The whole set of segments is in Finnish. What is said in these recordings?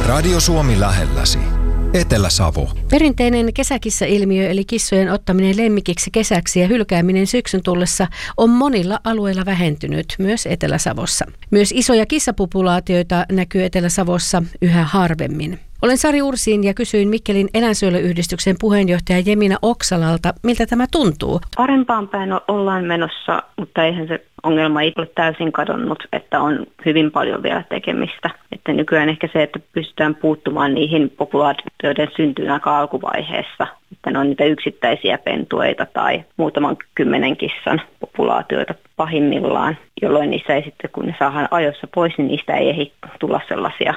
Radio Suomi lähelläsi. Etelä-Savo. Perinteinen kesäkissa-ilmiö eli kissojen ottaminen lemmikiksi kesäksi ja hylkääminen syksyn tullessa on monilla alueilla vähentynyt, myös Etelä-Savossa. Myös isoja kissapopulaatioita näkyy Etelä-Savossa yhä harvemmin. Olen Sari Ursiin ja kysyin Mikkelin eläinsuojeluyhdistyksen puheenjohtaja Jemina Oksalalta, miltä tämä tuntuu. Parempaan päin ollaan menossa, mutta eihän se ongelma ei ole täysin kadonnut, että on hyvin paljon vielä tekemistä. Että nykyään ehkä se, että pystytään puuttumaan niihin populaatioiden syntyyn aika alkuvaiheessa, että ne on niitä yksittäisiä pentueita tai muutaman 10 kissan populaatioita pahimmillaan, jolloin niissä ei sitten, kun ne saadaan ajoissa pois, niin niistä ei ehdi tulla sellaisia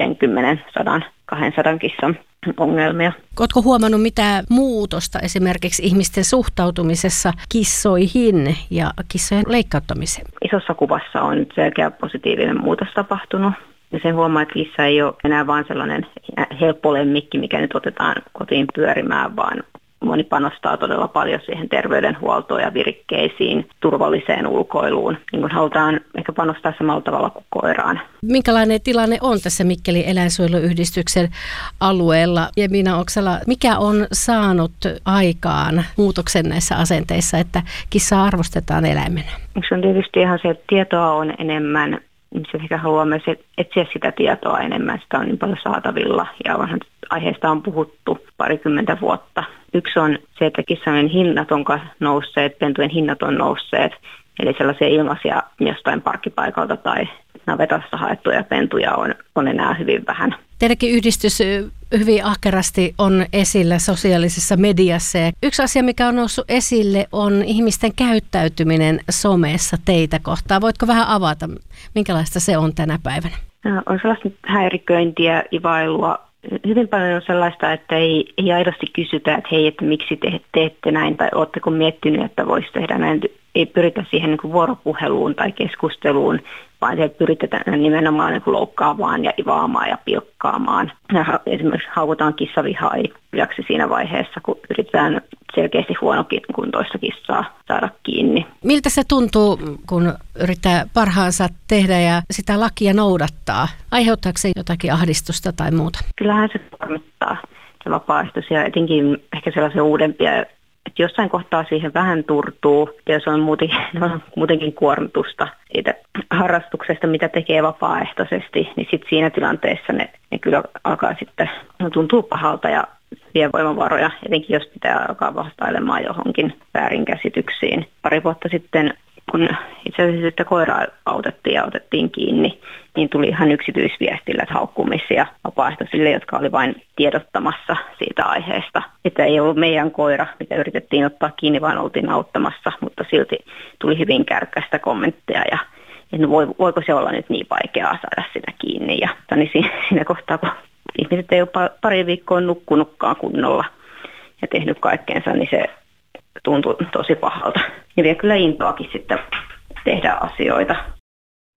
50, 100, 200 kissan ongelmia. Oletko huomannut mitä muutosta esimerkiksi ihmisten suhtautumisessa kissoihin ja kissojen leikkauttamiseen? Isossa kuvassa on nyt selkeä positiivinen muutos tapahtunut. Ja sen huomaa, että kissa ei ole enää vaan sellainen helppo lemmikki, mikä nyt otetaan kotiin pyörimään, vaan moni panostaa todella paljon siihen terveydenhuoltoon ja virikkeisiin, turvalliseen ulkoiluun. Niin kuin halutaan ehkä panostaa samalla tavalla kuin koiraan. Minkälainen tilanne on tässä Mikkelin eläinsuojeluyhdistyksen alueella? Jemina Oksala, mikä on saanut aikaan muutoksen näissä asenteissa, että kissaa arvostetaan eläimenä? Se on tietysti ihan se, että tietoa on enemmän. Se ehkä haluamme etsiä sitä tietoa enemmän, sitä on niin paljon saatavilla ja aiheesta on puhuttu 20 vuotta. Yksi on se, että kissojen hinnat on nousseet, pentujen hinnat on nousseet, eli sellaisia ilmaisia jostain parkkipaikalta tai navetasta haettuja pentuja on enää hyvin vähän. Teidänkin yhdistys hyvin ahkerasti on esillä sosiaalisessa mediassa. Ja yksi asia, mikä on noussut esille, on ihmisten käyttäytyminen somessa teitä kohtaan. Voitko vähän avata, minkälaista se on tänä päivänä? No, on sellaista häiriköintiä, ivailua. Hyvin paljon on sellaista, että ei aidosti kysytä, että hei, että miksi te teette näin, tai oletteko miettinyt, että voisi tehdä näin. Ei pyritä siihen niin kuin vuoropuheluun tai keskusteluun, vaan se pyritetään nimenomaan niin kuin loukkaamaan ja ivaamaan ja pilkkaamaan. Ja esimerkiksi haukutaan kissavihaa jaksi siinä vaiheessa, kun yritetään selkeästi huonokuntoista kissaa saada kiinni. Miltä se tuntuu, kun yrittää parhaansa tehdä ja sitä lakia noudattaa? Aiheuttaako se jotakin ahdistusta tai muuta? Kyllähän se tarmittaa se vapaaehtoisia, etenkin ehkä sellaisia uudempia. Että jossain kohtaa siihen vähän turtuu, ja jos on muutenkin kuormitusta siitä harrastuksesta, mitä tekee vapaaehtoisesti, niin sitten siinä tilanteessa ne kyllä alkaa sitten, tuntuu pahalta ja vie voimavaroja, etenkin jos pitää alkaa vastailemaan johonkin väärinkäsityksiin. 2 vuotta sitten, kun itse asiassa sitten koiraa autettiin ja otettiin kiinni, niin tuli ihan yksityisviestillä haukkumisia vapaaehtoisille, jotka oli vain tiedottamassa siitä aiheesta. Että ei ollut meidän koira, mitä yritettiin ottaa kiinni, vaan oltiin auttamassa, mutta silti tuli hyvin kärkkäistä kommentteja ja että voiko se olla nyt niin vaikeaa saada sitä kiinni. Ja niin siinä kohtaa, kun ihmiset ei ole pari viikkoa nukkunutkaan kunnolla ja tehnyt kaikkeensa, niin se tuntui tosi pahalta. Ja vielä kyllä intoakin sitten tehdä asioita.